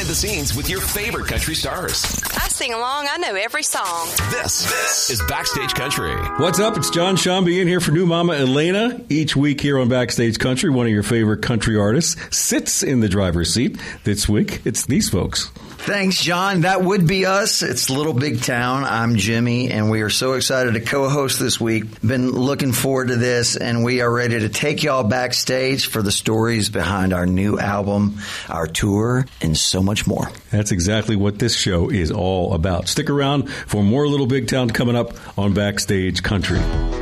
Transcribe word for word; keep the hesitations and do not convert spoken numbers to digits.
the scenes with your favorite country stars. I sing along. I know every song. This, this is Backstage Country. What's up? It's John Shambi in here for new Mama Elena. Each week here on Backstage Country, one of your favorite country artists sits in the driver's seat. This week, it's these folks. Thanks, John. That would be us. It's Little Big Town. I'm Jimmy, and we are so excited to co-host this week. Been looking forward to this, and we are ready to take y'all backstage for the stories behind our new album, our tour, and so much more. That's exactly what this show is all about. Stick around for more Little Big Town coming up on Backstage Country.